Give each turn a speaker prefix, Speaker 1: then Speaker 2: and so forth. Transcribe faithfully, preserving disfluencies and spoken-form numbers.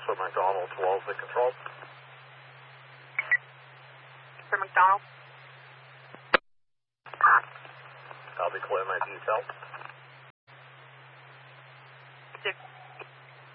Speaker 1: Sir McDonald, twelve, the control.
Speaker 2: Sir McDonald.
Speaker 1: I'll be clear my detail.
Speaker 2: Six.